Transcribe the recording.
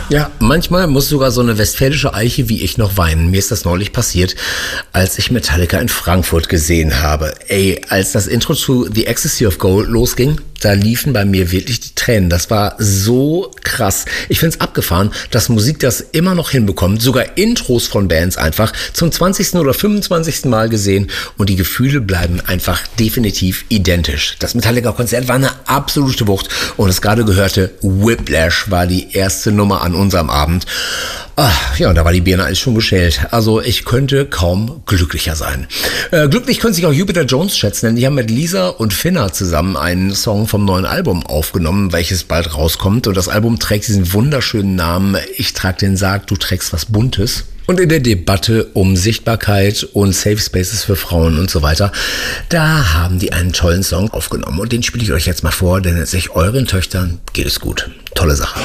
Ja, manchmal muss sogar so eine westfälische Eiche wie ich noch weinen. Mir ist das neulich passiert, als ich Metallica in Frankfurt gesehen habe. Ey, als das Intro zu The Ecstasy of Gold losging, da liefen bei mir wirklich die Tränen. Das war so krass. Ich find's abgefahren, dass Musik das immer noch hinbekommt. Sogar Intros von Bands einfach zum 20. oder 25. Mal gesehen. Und die Gefühle bleiben einfach definitiv identisch. Das Metallica-Konzert war eine absolute Wucht. Und das gerade gehörte Whiplash war die erste Nummer an unserem Abend. Ja, und da war die Birne alles schon geschält. Also ich könnte kaum glücklicher sein. Glücklich können sich auch Jupiter Jones schätzen, denn die haben mit Lisa und Finna zusammen einen Song vom neuen Album aufgenommen, welches bald rauskommt. Und das Album trägt diesen wunderschönen Namen Ich trag den Sarg, du trägst was Buntes. Und in der Debatte um Sichtbarkeit und Safe Spaces für Frauen und so weiter, da haben die einen tollen Song aufgenommen. Und den spiele ich euch jetzt mal vor, denn sich euren Töchtern geht es gut. Tolle Sache.